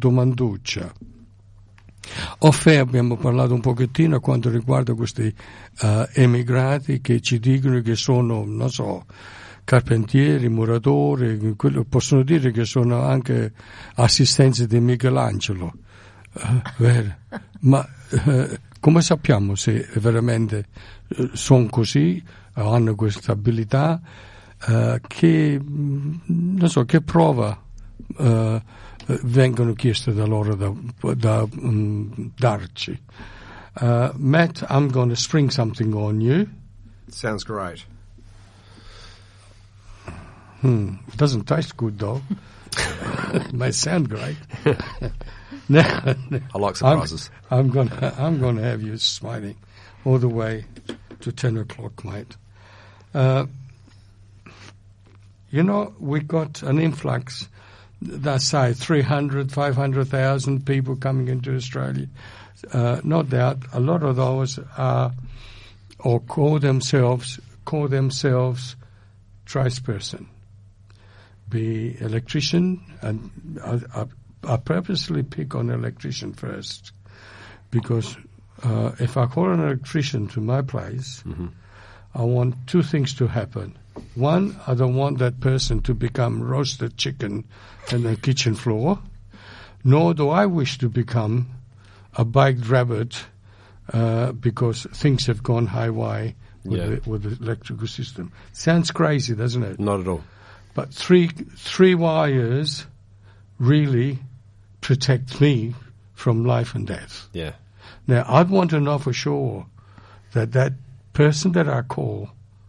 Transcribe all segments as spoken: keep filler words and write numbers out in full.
domanduccia. Offe abbiamo parlato un pochettino a quanto riguarda questi uh, emigrati che ci dicono che sono, non so, carpentieri, muratori, quello, possono dire che sono anche assistenti di Michelangelo. Uh, vero. Ma uh, come sappiamo se veramente uh, sono così, uh, hanno questa abilità, uh, che, non so, che prova uh, vengono chieste da loro da, da um, darci. Uh, Matt, I'm going to spring something on you. Sounds great. Hmm. It doesn't taste good though. It may sound great. Now, I like surprises. I'm, I'm going to I'm going to have you smiling all the way to ten o'clock, mate. Uh, you know, we got an influx. They say three hundred, five hundred thousand people coming into Australia. Uh, no doubt, a lot of those are, or call themselves, call themselves tradesperson, be electrician, and I, I, I purposely pick on electrician first, because uh, if I call an electrician to my place, mm-hmm. I want two things to happen. One, I don't want that person to become roasted chicken on the kitchen floor, nor do I wish to become a baked rabbit uh, because things have gone haywire with, yeah. the, with the electrical system. Sounds crazy, doesn't it? Not at all. But three three wires really protect me from life and death. Yeah. Now, I'd want to know for sure that that person that I call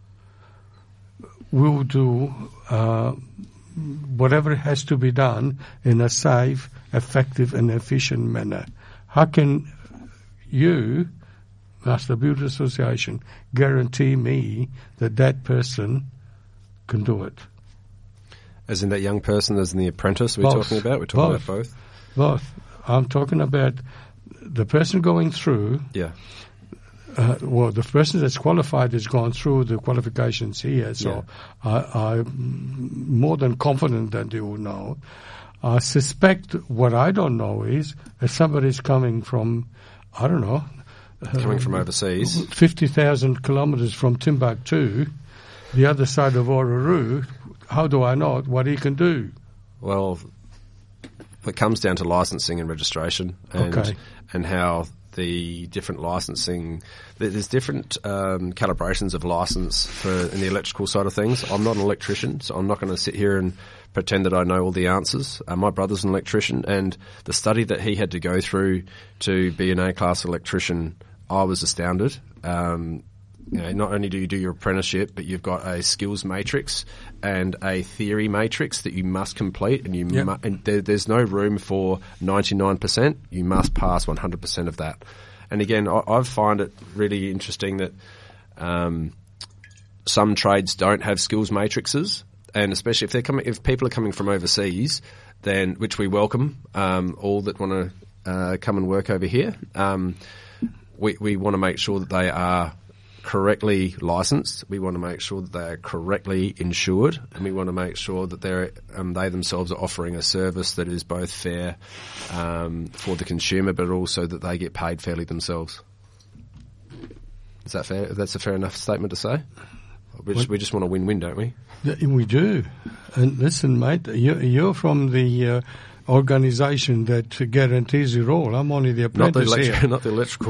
will do uh, whatever has to be done in a safe, effective and efficient manner. How can you, Master Builder Association, guarantee me that that person can do it? As in that young person, as in the apprentice we're both. talking about? We're talking both. about both? Both. I'm talking about the person going through. Yeah. Uh, well, the person that's qualified has gone through the qualifications here, so yeah. I, I'm more than confident that they will know. I suspect what I don't know is if somebody's coming from, I don't know, coming uh, from overseas, fifty thousand kilometres from Timbuktu, the other side of Oruru, how do I know what he can do? Well, it comes down to licensing and registration, and okay. and how the different licensing, there's different um, calibrations of license for in the electrical side of things. I'm not an electrician, so I'm not going to sit here and pretend that I know all the answers. Uh, my brother's an electrician, and the study that he had to go through to be an A-class electrician, I was astounded. Um, you know, not only do you do your apprenticeship, but you've got a skills matrix and a theory matrix that you must complete, and you yep. mu- and there, there's no room for ninety-nine percent. You must pass one hundred percent of that. And again, I, I find it really interesting that um, some trades don't have skills matrices, and especially if they're coming, if people are coming from overseas, then which we welcome, um, all that want to uh, come and work over here. Um, we we want to make sure that they are correctly licensed. We want to make sure that they are correctly insured, and we want to make sure that they're um, they themselves are offering a service that is both fair um, for the consumer, but also that they get paid fairly themselves. Is that fair? That's a fair enough statement to say. We just, we just want a win-win, don't we? We do. And listen, mate, you're, you're from the uh, organisation that guarantees it all. I'm only the apprentice not the electri- here. Not the electrical.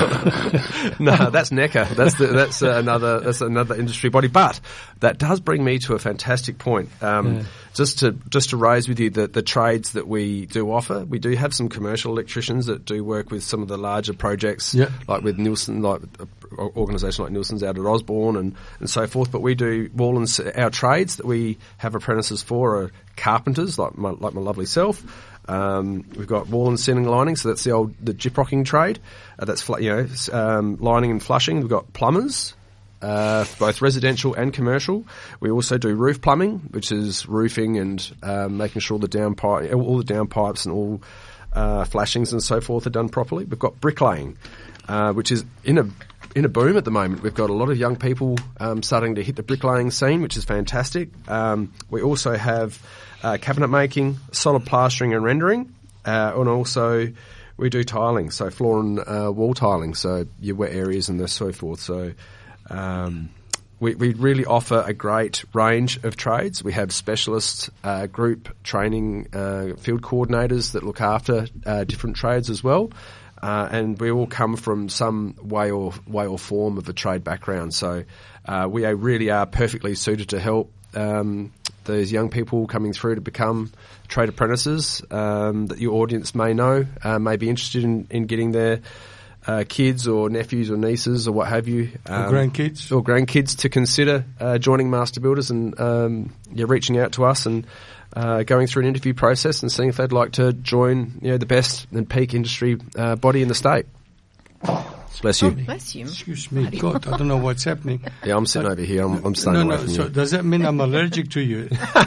No, that's NECA. That's the, that's uh, another that's another industry body. But that does bring me to a fantastic point. Um, yeah. Just to just to raise with you the, the trades that we do offer. We do have some commercial electricians that do work with some of the larger projects, yeah. like with Nielsen, like an organisation like Nielsen's out at Osborne and, and so forth. But we do wall and our trades that we have apprentices for are carpenters, like my, like my lovely self. Um, we've got wall and ceiling lining, so that's the old the gyprocking trade. Uh, that's fl- you know um, lining and flushing. We've got plumbers. Uh, both residential and commercial. We also do roof plumbing, which is roofing and um, making sure the downpipe, all the downpipes and all uh, flashings and so forth are done properly. We've got bricklaying, uh, which is in a in a boom at the moment. We've got a lot of young people um, starting to hit the bricklaying scene, which is fantastic. Um, we also have uh, cabinet making, solid plastering and rendering. uh, and also we do tiling, so floor and uh, wall tiling, so your wet areas and so forth. So um, we, we really offer a great range of trades. We have specialist uh, group training uh, field coordinators that look after uh, different trades as well. Uh, and we all come from some way or way or form of a trade background. So uh, we are really are perfectly suited to help um, those young people coming through to become trade apprentices um, that your audience may know, uh, may be interested in, in getting their uh, kids or nephews or nieces or what have you. Um, or grandkids. Or grandkids to consider uh, joining Master Builders and um, yeah, reaching out to us and Uh, going through an interview process and seeing if they'd like to join, you know, the best and peak industry uh, body in the state. Bless you. Oh, bless you. Excuse me, God, I don't know what's happening. Yeah, I'm sitting uh, over here. I'm, I'm staying no, away no, from so you. does that mean I'm allergic to you?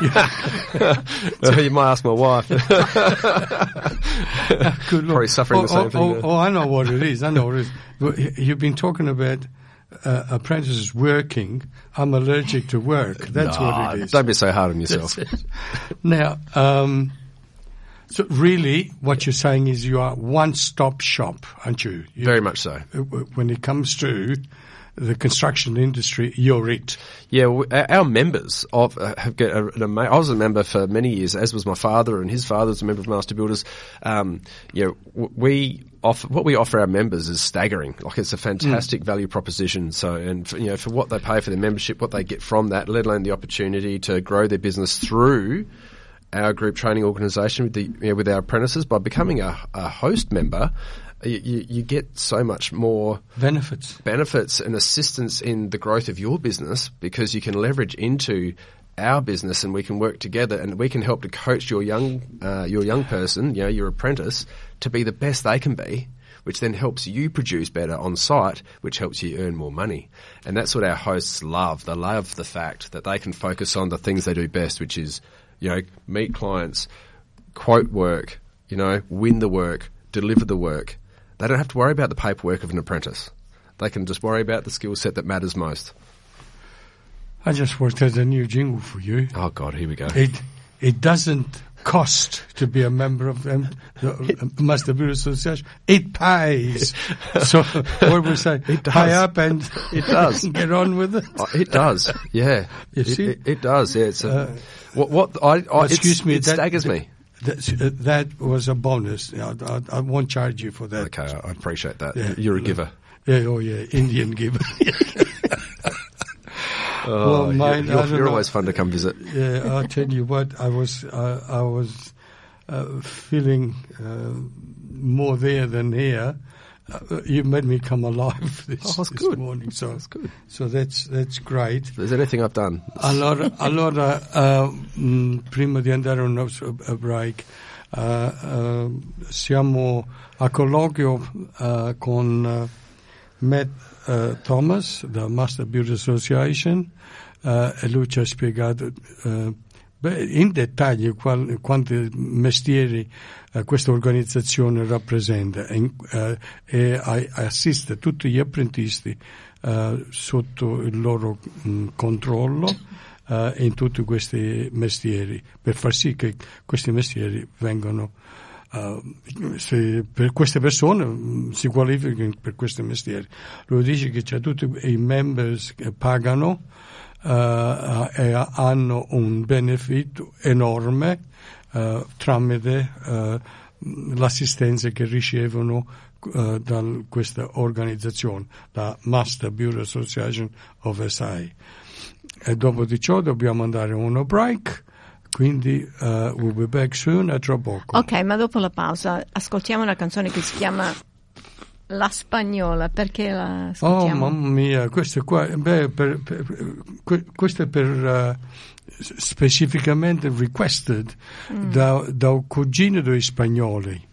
So you might ask my wife. Good Probably suffering oh, the same oh, thing. Oh, oh, I know what it is. I know what it is. But you've been talking about uh, apprentices working. I'm allergic to work. That's no, what it is. Don't be so hard on yourself. Now, um, so really what you're saying is you are one-stop shop, aren't you? you? Very much so. When it comes to the construction industry, you're it. Yeah, we, our members of uh, have got an amazing. I was a member for many years, as was my father, and his father was a member of Master Builders. Um, you know, we offer what we offer our members is staggering. Like it's a fantastic mm. value proposition. So, and for, you know, for what they pay for their membership, what they get from that, let alone the opportunity to grow their business through our group training organisation with the you know, with our apprentices by becoming a, a host member. You, you, you get so much more benefits, benefits and assistance in the growth of your business because you can leverage into our business and we can work together and we can help to coach your young uh, your young person, you know, your apprentice, to be the best they can be, which then helps you produce better on site, which helps you earn more money. And that's what our hosts love. They love the fact that they can focus on the things they do best, which is, you know, meet clients, quote work, you know, win the work, deliver the work. They don't have to worry about the paperwork of an apprentice. They can just worry about the skill set that matters most. I just worked out a new jingle for you. Oh, God, here we go. It it doesn't cost to be a member of um, the Master Builders Association. It pays. So what we say, it does. Pay up and it does. Get on with it. Oh, it does, yeah. You it, see? It, it does, yeah. It's a, uh, what, what I, I, excuse me, it that, staggers that, me. That, uh, that was a bonus. I, I, I won't charge you for that. Okay, I appreciate that. Yeah, You're a giver. Yeah, oh yeah, Indian giver. Oh, well, mine, you're, you're, you're know. always fun to come visit. Yeah, I'll tell you what, I was, uh, I was uh, feeling uh, more there than here. Uh, you made me come alive this, oh, that's this good. morning, so that's good. So that's that's great. If there's anything I've done. Allora, allora uh, mh, prima di andare a un nostro break, uh, uh, siamo a colloquio uh, con uh, Matt uh, Thomas, da Master Builders Association, uh, e lui ci ha spiegato uh, beh, in dettaglio qual, quanti mestieri uh, questa organizzazione rappresenta e, uh, e assiste tutti gli apprendisti uh, sotto il loro mh, controllo uh, in tutti questi mestieri, per far sì che questi mestieri vengano Uh, se per queste persone um, si qualificano per questi mestieri. Lui dice che c'è tutti i members che pagano uh, e hanno un benefit enorme uh, tramite uh, l'assistenza che ricevono uh, da questa organizzazione, la Master Builders Association of S A. E dopo di ciò dobbiamo andare a uno break. Quindi uh, we'll be back soon, a tra poco. Ok, ma dopo la pausa ascoltiamo una canzone che si chiama La Spagnola. Perché la ascoltiamo? Oh mamma mia, questo qua, beh, per, per, per, questo è per uh, specificamente requested mm. da, da un cugino dei spagnoli.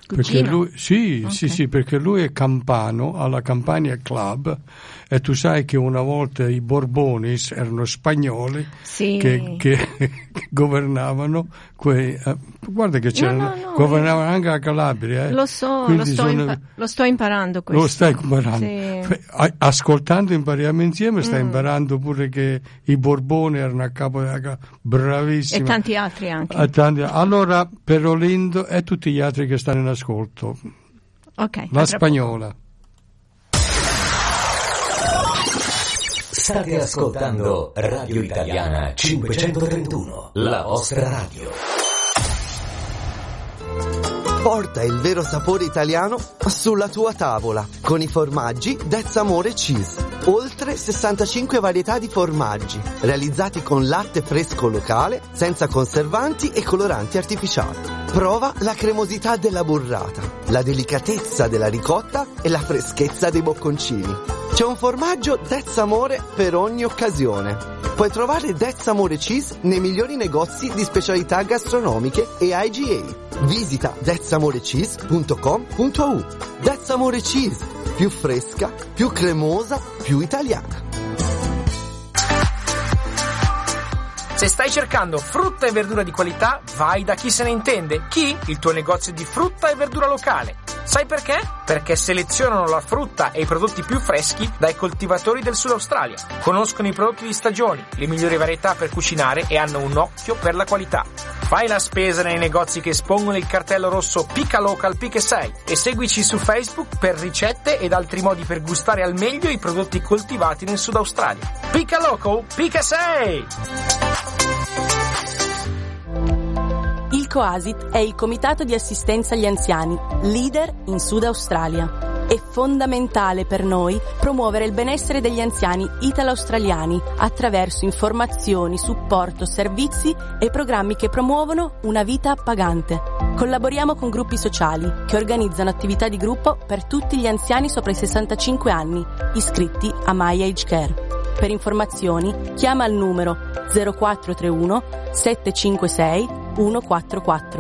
Perché lui, sì, okay. sì, sì, perché lui è campano alla Campania Club e tu sai che una volta i Borbonis erano spagnoli sì. che, che governavano quei, eh, guarda che c'erano, no, no, no, governavano eh. anche la Calabria. Eh. Lo so, lo sto, sono, impa- lo sto imparando questo. Lo stai imparando. Sì. Ascoltando impariamo insieme, stai mm. imparando pure che i Borboni erano a capo della Calabria, bravissimi. E tanti altri anche. A tanti, allora, per Olindo e tutti gli altri che stanno in ascolto. Okay, la spagnola. State ascoltando Radio Italiana cinquecentotrentuno, la vostra radio. Porta il vero sapore italiano sulla tua tavola con i formaggi That's Amore Cheese. Oltre sessantacinque varietà di formaggi realizzati con latte fresco locale, senza conservanti e coloranti artificiali. Prova la cremosità della burrata, la delicatezza della ricotta e la freschezza dei bocconcini. C'è un formaggio That's Amore per ogni occasione. Puoi trovare That's Amore Cheese nei migliori negozi di specialità gastronomiche e I G A. Visita that's amore cheese punto com punto a u. That's Amore Cheese, più fresca, più cremosa, più italiana. Se stai cercando frutta e verdura di qualità, vai da Chi se ne intende. Chi? Il tuo negozio di frutta e verdura locale. Sai perché? Perché selezionano la frutta e i prodotti più freschi dai coltivatori del Sud Australia. Conoscono i prodotti di stagioni, le migliori varietà per cucinare e hanno un occhio per la qualità. Fai la spesa nei negozi che espongono il cartello rosso Pica Local Pica sei e seguici su Facebook per ricette ed altri modi per gustare al meglio i prodotti coltivati nel Sud Australia. Pica Local Pica sei! Il COASIT è il Comitato di Assistenza agli Anziani, leader in Sud Australia. È fondamentale per noi promuovere il benessere degli anziani italo-australiani attraverso informazioni, supporto, servizi e programmi che promuovono una vita appagante. Collaboriamo con gruppi sociali che organizzano attività di gruppo per tutti gli anziani sopra i sessantacinque anni, iscritti a My Age Care. Per informazioni chiama al numero zero quattro tre uno sette cinque sei uno quattro quattro.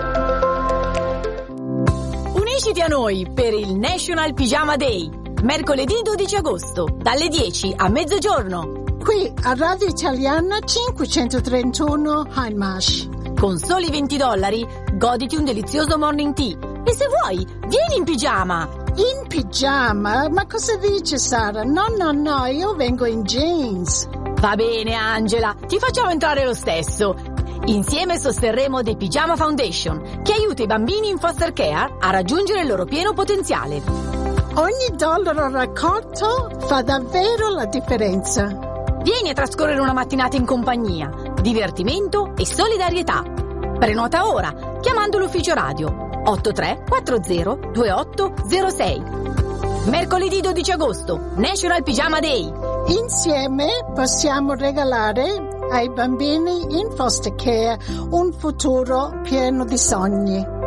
Unisciti a noi per il National Pyjama Day, mercoledì dodici agosto, dalle dieci a mezzogiorno. Qui a Radio Italiana cinquecentotrentuno Hindmarsh. Con soli venti dollari, goditi un delizioso morning tea. E se vuoi, vieni in pigiama. In pigiama? Ma cosa dice Sara? No, no, no, io vengo in jeans. Va bene, Angela, ti facciamo entrare lo stesso. Insieme sosterremo The Pyjama Foundation, che aiuta i bambini in foster care a raggiungere il loro pieno potenziale. Ogni dollaro raccolto fa davvero la differenza. Vieni a trascorrere una mattinata in compagnia, divertimento e solidarietà. Prenota ora, chiamando l'ufficio radio otto tre quattro zero due otto zero sei. Mercoledì dodici agosto, National Pyjama Day. Insieme possiamo regalare ai bambini in foster care un futuro pieno di sogni.